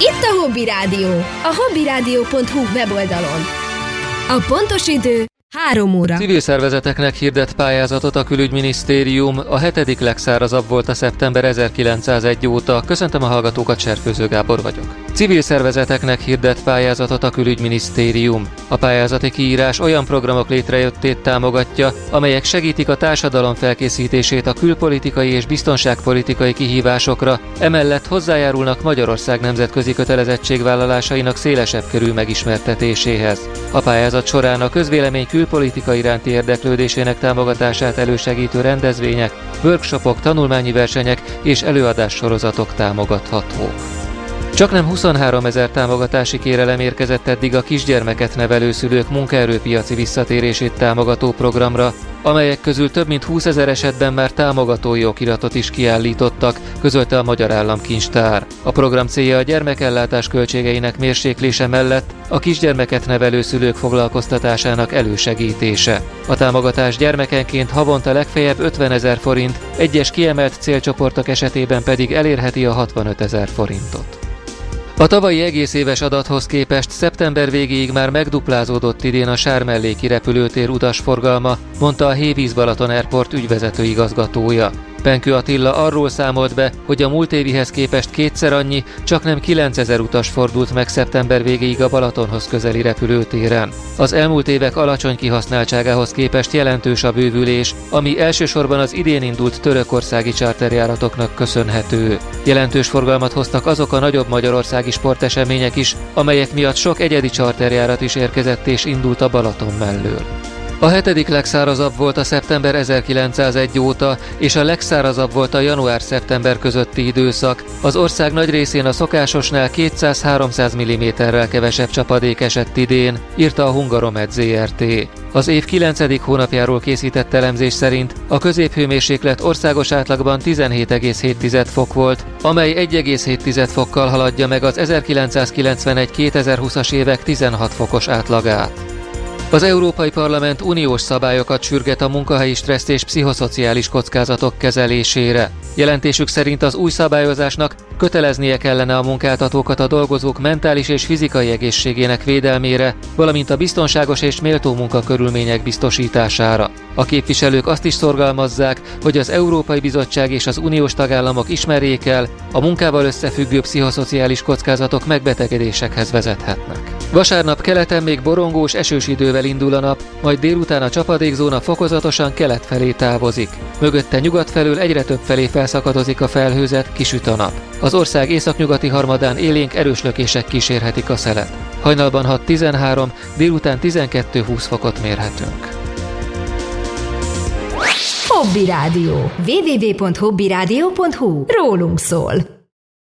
Itt a Hobby Rádió, a hobbyradio.hu weboldalon. A pontos idő 3 óra. Civil szervezeteknek hirdett pályázatot a Külügyminisztérium. A 7. legszárazabb volt a szeptember 1901 óta. Köszöntöm a hallgatókat, Cserfőző Gábor vagyok. Civil szervezeteknek hirdett pályázatot a Külügyminisztérium. A pályázati kiírás olyan programok létrejöttét támogatja, amelyek segítik a társadalom felkészítését a külpolitikai és biztonságpolitikai kihívásokra, emellett hozzájárulnak Magyarország nemzetközi kötelezettségvállalásainak szélesebb körű megismertetéséhez. A pályázat során a közvélemény külpolitika iránti érdeklődésének támogatását elősegítő rendezvények, workshopok, tanulmányi versenyek és előadássorozatok támogathatók. Csaknem 23 000 támogatási kérelem érkezett eddig a kisgyermeket nevelő szülők munkaerőpiaci visszatérését támogató programra, amelyek közül több mint 20 000 esetben már támogatói okiratot is kiállítottak, közölte a Magyar Államkincstár. A program célja a gyermekellátás költségeinek mérséklése mellett a kisgyermeket nevelő szülők foglalkoztatásának elősegítése. A támogatás gyermekenként havonta legfeljebb 50 000 forint, egyes kiemelt célcsoportok esetében pedig elérheti a 65 000 forintot. A tavalyi egész éves adathoz képest szeptember végéig már megduplázódott idén a Sármelléki repülőtér utasforgalma, mondta a Hévíz Balaton Airport ügyvezető igazgatója. Penkő Attila arról számolt be, hogy a múlt évihez képest kétszer annyi, csaknem 9 000 utas fordult meg szeptember végéig a Balatonhoz közeli repülőtéren. Az elmúlt évek alacsony kihasználtságához képest jelentős a bővülés, ami elsősorban az idén indult törökországi charterjáratoknak köszönhető. Jelentős forgalmat hoztak azok a nagyobb magyarországi sportesemények is, amelyek miatt sok egyedi charterjárat is érkezett és indult a Balaton mellől. A 7. legszárazabb volt a szeptember 1901 óta, és a legszárazabb volt a január-szeptember közötti időszak. Az ország nagy részén a szokásosnál 200-300 mm-rel kevesebb csapadék esett idén, írta a Hungaromed Zrt. Az év 9. hónapjáról készített elemzés szerint a középhőmérséklet országos átlagban 17,7 fok volt, amely 1,7 fokkal haladja meg az 1991-2020-as évek 16 fokos átlagát. Az Európai Parlament uniós szabályokat sürget a munkahelyi stressz és pszichoszociális kockázatok kezelésére. Jelentésük szerint az új szabályozásnak köteleznie kellene a munkáltatókat a dolgozók mentális és fizikai egészségének védelmére, valamint a biztonságos és méltó munkakörülmények biztosítására. A képviselők azt is szorgalmazzák, hogy az Európai Bizottság és az uniós tagállamok ismerjék el, a munkával összefüggő pszichoszociális kockázatok megbetegedésekhez vezethetnek. Vasárnap keleten még borongós, esős idővel indul a nap, majd délután a csapadékzóna fokozatosan kelet felé távozik. Mögötte nyugat felől egyre több felé felszakadozik a felhőzet, kisüt a nap. Az ország északnyugati harmadán élénk erős lökések kísérhetik a szelet. Hajnalban 6-13, délután 12-20 fokot mérhetünk. Hobby Rádió. www.hobbyradio.hu. Rólunk szól.